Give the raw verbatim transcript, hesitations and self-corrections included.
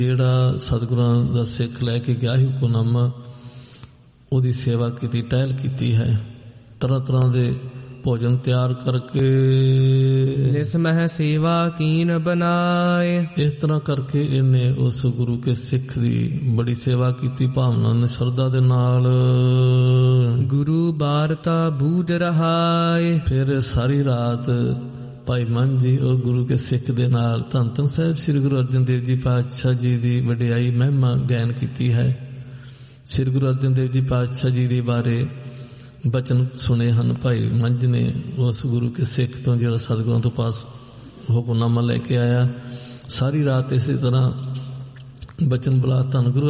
ਜਿਹੜਾ ਸਤਿਗੁਰਾਂ ਦਾ ਸਿੱਖ ਲੈ ਕੇ ਗਿਆ ਸੀ ਹੁਕਮਨਾਮਾ, ਉਹਦੀ ਸੇਵਾ ਕੀਤੀ, ਟਹਿਲ ਕੀਤੀ ਹੈ। ਤਰ੍ਹਾਂ ਤਰ੍ਹਾਂ ਦੇ ਭੋਜਨ ਤਿਆਰ ਕਰਕੇ ਜਿਸ ਮਹਿ ਸੇਵਾ ਕੀਨ ਬਨਾਏ। ਇਸ ਤਰ੍ਹਾਂ ਕਰਕੇ ਇਹਨੇ ਉਸ ਗੁਰੂ ਕੇ ਸਿੱਖ ਦੀ ਬੜੀ ਸੇਵਾ ਕੀਤੀ, ਭਾਵਨਾ ਨੇ, ਸ਼ਰਧਾ ਦੇ ਨਾਲ। ਗੁਰੂ ਬਾਰਤਾ ਬੂਝ ਰਹਾਏ। ਫਿਰ ਸਾਰੀ ਰਾਤ ਭਾਈ ਮਨ ਜੀ ਉਹ ਗੁਰੂ ਕੇ ਸਿੱਖ ਦੇ ਨਾਲ ਧੰਨ ਧੰਨ ਸਾਹਿਬ ਸ੍ਰੀ ਗੁਰੂ ਅਰਜਨ ਦੇਵ ਜੀ ਪਾਤਸ਼ਾਹ ਜੀ ਦੀ ਵਡਿਆਈ ਮਹਿਮਾ ਗਾਇਨ ਕੀਤੀ ਹੈ। ਸ੍ਰੀ ਗੁਰੂ ਅਰਜਨ ਦੇਵ ਜੀ ਪਾਤਸ਼ਾਹ ਜੀ ਦੇ ਬਾਰੇ ਬਚਨ ਸੁਣੇ ਹਨ ਭਾਈ ਮੰਝ ਨੇ, ਉਸ ਗੁਰੂ ਕੇ ਸਿੱਖ ਤੋਂ ਜਿਹੜਾ ਸਤਿਗੁਰਾਂ ਤੋਂ ਪਾਸ ਹੁਕਮਨਾਮਾ ਲੈ ਕੇ ਆਇਆ। ਸਾਰੀ ਰਾਤ ਇਸੇ ਤਰ੍ਹਾਂ ਬਚਨ ਬੁਲਾ ਧੰਨ ਗੁਰੂ